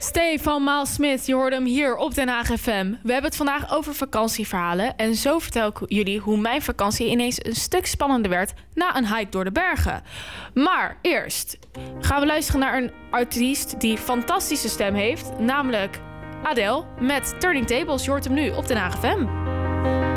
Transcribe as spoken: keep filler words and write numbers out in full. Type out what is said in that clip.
Stefan Maal Smith, je hoorde hem hier op Den Haag F M. We hebben het vandaag over vakantieverhalen. En zo vertel ik jullie hoe mijn vakantie ineens een stuk spannender werd na een hike door de bergen. Maar eerst gaan we luisteren naar een artiest die een fantastische stem heeft. Namelijk Adele met Turning Tables. Je hoort hem nu op Den Haag F M.